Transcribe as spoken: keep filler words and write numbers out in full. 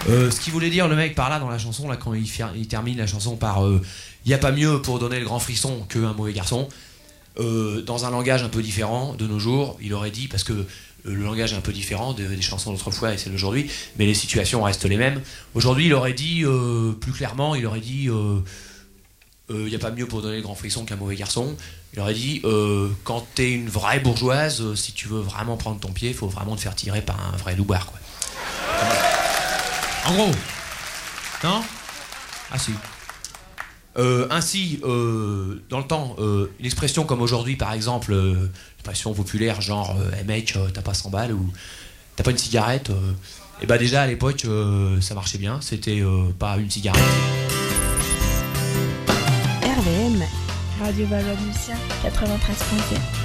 Euh, ce qu'il voulait dire le mec par là dans la chanson, là, quand il, fi- il termine la chanson par euh, « Y a pas mieux pour donner le grand frisson qu'un mauvais garçon », euh, dans un langage un peu différent de nos jours, il aurait dit, parce que euh, le langage est un peu différent de- des chansons d'autrefois et celles d'aujourd'hui, mais les situations restent les mêmes. Aujourd'hui, il aurait dit, euh, plus clairement, il aurait dit euh, euh, « Y a pas mieux pour donner le grand frisson qu'un mauvais garçon ». Il aurait dit euh, « Quand t'es une vraie bourgeoise, euh, si tu veux vraiment prendre ton pied, il faut vraiment te faire tirer par un vrai loupard, quoi. » En gros. Non ? Ah si. Euh, ainsi, euh, dans le temps, euh, une expression comme aujourd'hui, par exemple, euh, expression populaire genre euh, hey mec, euh, t'as pas cent balles ou t'as pas une cigarette, euh, et bah déjà à l'époque, euh, ça marchait bien. C'était euh, pas une cigarette. R V M Radio Valois-Lucien quatre-vingt-treize point sept.